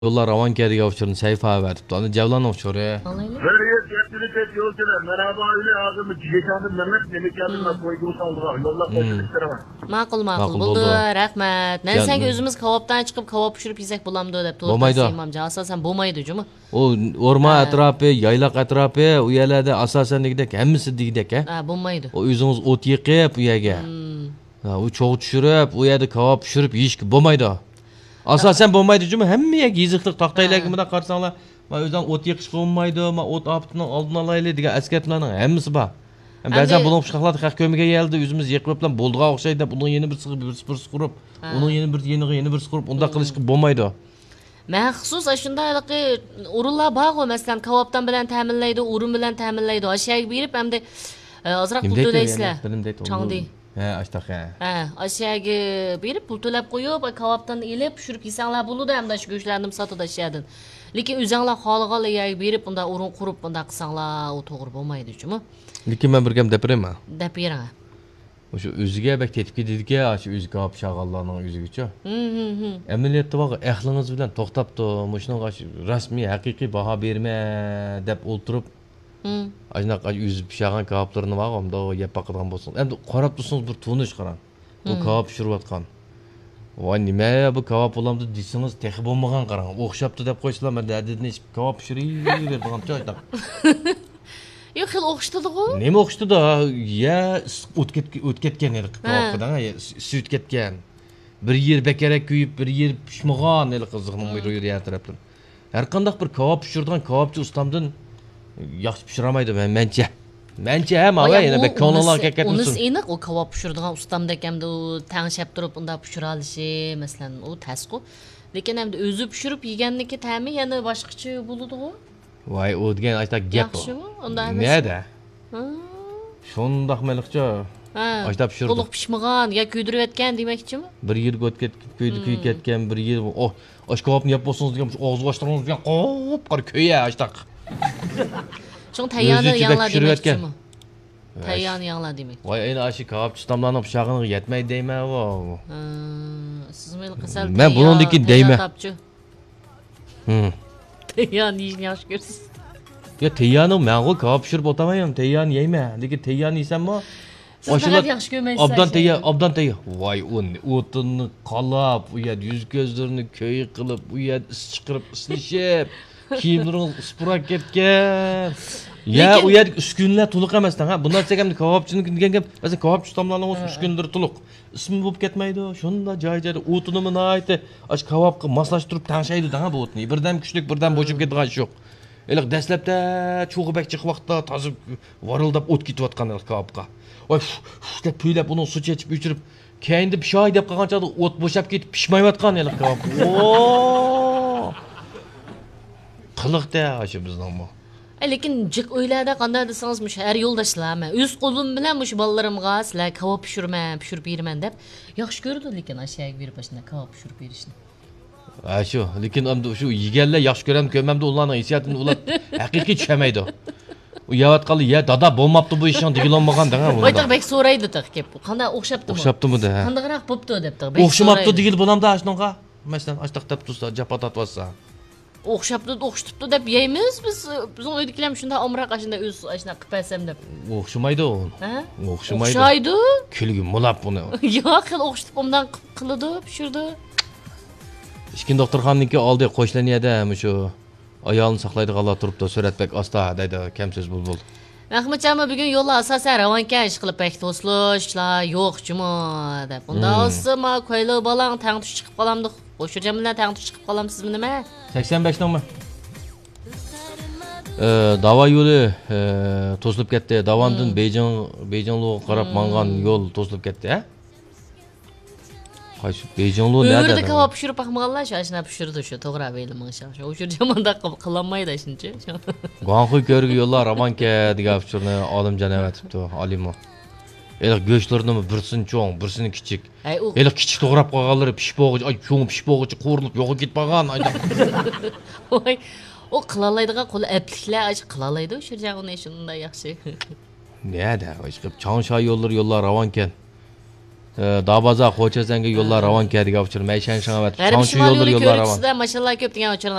Yollar avan kediga uçurun sayfa verip onu cevlan uçuruyor. Alaylı. Böyle hepsini tek yolcular. Merhaba öyle ağzımı geçendim Mehmet yemek yardımına koyduğu saldılar. Yollar koşuluşlara var. Ma'qul Ma'qul bo'ldi. bo'ldi. Rahmat. Men senga o'zimiz kavobdan chiqib kavob pishirib yesak bo'lamdi deb Bo'lmaydi. imomjon. Asosan bo'lmaydi, jumi. O orman etrafı, yaylaq etrafı, u yerlerde asasen degidek, hemmisi degidek ha. Ha, bo'lmaydi. O yüzünüz ot yıkıp u yerga. O çoğu düşürüp, u yerde kavab pişirip yiyishki bo'lmaydi. Asasen bo'lmaydi cuma hamma yerga yiziqliq taqtaylarga qarasanglar, ma o'zdan ot yiqishga bo'lmaydi, ma ot aptini oldin olaylik degan askarlarning hammasi bor. Ba'zan buni chiqaqlar haq ko'miga keldi, o'zimiz yiqib bilan bo'ldiga o'xshaydi, buni yana bir sig'ib qurib, uni yana bir qurib, unda qilishga bo'lmaydi. Maxsus shundayliqi o'rinlar bor, masalan, kavobdan bilan ta'minlaydi, o'rin bilan ta'minlaydi. Ashyaga berib hamda ozroq pul to'laysizlar. Changdi. Ha, ashtaq ha. Ha, ashyaga berib pul to'lab qo'yib, kavobdan elib pishirib yesanglar bo'ladi, hamda shu go'shtlarni sotadi ashyadan. Lekin o'zinglar xoliqaliga berib, unda o'rin qurib, unda qilsanglar, u to'g'ri bo'lmaydi, chumi? Lekin men bir gap gapiraman. Deb bering. O'sha o'ziga bak tetib ketdiki, shu o'zi kavab shag'allarning o'zigacha. Amaliyotda vaqt ahlingiz bilan to'xtabdi, shunga rasmiy, haqiqiy baho berma deb o'ltirib, ajnaq o'zi pishirgan kavoblarni vaqt unda yeb baqirgan bo'lsin. Endi qarab tursangiz bir tunish qarang. Bu kavab pishirayotgan. Voy nima bu kavab bo'lamdi desangiz, texi bo'lmagan qarang. O'xshabdi deb qo'ysizlar, men dadidni ichib kavab pishiravergan joyda. Yo'q, xil o'xshatadi-ku. Nima o'xshatdi? Ya o'tketgan edi kavobdan, sut ketgan. Bir yer bekarak kuyib, bir yer pishmagan edi qiziqning yer tarafdan. Har qanday bir kavob pishirgan kavobchi ustamdan yaxshi pishiramaydi mencha. Mencha ham ava yana bek ko'ngillarga ketmasin. Unis aniq u kavob pishiradigan ustamdek hamda u tangshab turib unda pishira olishi, masalan, u tasqu. Lekin hamda o'zi pishirib yeganniki ta'mi yana boshqacha bo'ladi-ku. Voy, u degan ayta gap. Yaxshimi? Unda emas. Neda? Shundaq meliqcha. Ajda pishirdi. To'liq pishmagan, ya kuydirib yotgan demakchimi? Bir yerga o'tketib kuyib ketgan, bir yer osh kavobni yeb bo'lsangiz degan og'iz ochtirsangiz degan qop qor ko'ya ashtaq. Shun tayyorni yanglar demakchimi? Tayyorni yanglar demak. Voy, endi ashi kavobchi tomlarning pishog'iga yetmaydi deyman, vo. Siz meni qasal. Men buningdiki deyman. Tayyorni yeyishni yaxshi ko'rsiz. Ya tayyorni men kavob pishirib o'tamayman, tayyorni yeyman. Lekin tayyorni yeysanmi? Oshlar yaxshi ko'rmaysiz. Obdan tayyor. Voy, o'tini qalab, u yer yuz ko'zlarini ko'y qilib, u yer is chiqirib, islashib, kiyimlaringiz ispirab ketgan. Ya, u yer uskunlar to'liq emasdan, ha. Bundan sekamni kavobchini degan gap, masalan, kavobchi tomlarning uskunlari to'liq. Ismi bo'lib ketmaydi. Shunda joy-joyda o'tini mana aytdi, ash kavobga moslashtirib tangshaydi da bu o'tni. Birdan kuchlik, birdan bo'shib ketgan ish yo'q. Eliq dastlabda cho'g'ibak chiq vaqtda tozib vorildab o't ketayotgan kavobga. Voy, deb puylab uni suv chechib o'chirib, keyinda pishoy deb qolgan chog'da o't bo'shab ketib pishmayotgan eliq kavob. O! Qiliqda shu bizning bu. Lekin jiq o'ylarda qanday desangiz, mush har yo'ldoshlarmi? O'z qo'lim bilan mush bolalarimga sizlar kavob pishirib beraman deb yaxshi ko'rdi, lekin ashyaga berib ashuna kavob pishirib berishni. Shu, lekin shu yeganlar yaxshi ko'ram, ko'rmamda ularning hissiyotini ular haqiqiy tushamaydi. U yavatqali, ya dada bo'lmabdi bu ishing degan da. Voytaq bek so'raydi taq kep. Qanday o'xshabdimi? O'xshabdimi da? Qandayroq bo'pti debdi. O'xshamabdi degan bo'lamda ashunga. Masalan, ashtaq deb tursa, japat atwasa. O'xshabdi deb yeymiz biz. Bizning uydagilar shunda omroq ashunda o'z ashuna qilib bersam deb. O'xshamaydi u. Ha? O'xshamaydi. O'xshaydi. Kulgi mulab buni. Yo'q, xil o'xshatib undan qiladi, pishirdi. Ishkin doktorxonniki oldi qo'shlaniyada shu ayolni saqlaydiganlar turibdi, suratbek asta deydi, kamsiz bulbul. Mahmudjonmi bugun yo'llar asosan ravonga ish qilib pek to'slashlar yo'q-chimi deb. Unda olsa, qo'yli bolang tang tush chiqib qolamdi. O'sha bilan tang tush chiqib qolamsizmi nima? 85 noma. Davo yo'li to'silib ketdi. Davondan Beyjonga qarab mangan yo'l to'silib ketdi, ha? Qaysi Beyjonga nerede? O'rda kavob pishirib baxmaganlar shu ashuna pishirdi shu to'g'ri belim o'sha. O'sha jamanda qilolmaydi shuncha. Go'anxo'y ko'rgi yo'llar Ravanka degan pishirni Olimjon avatibdi, Olimo. Eliq go'shtlarni birsini cho'ng, birsini kichik. Eliq kichik to'g'rab qolganlari pishib bo'g'ich, ay cho'ng pishib bo'g'ich qo'rinib yo'qib ketmagan ayda. Voy, o qilalaydigan qo'li apliklar qilalaydi o'sha jag'ini shunda yaxshi. Neda, o'shqib chongshoy yo'llar Ravanka. Dabaza Xo'jazanga yo'llar ravon keladigan uchun. Mayshan shanga G'arib Shanchu shimol yo'li yo'llar ravon. ko'rikchasida mashinalar ko'p degan uchun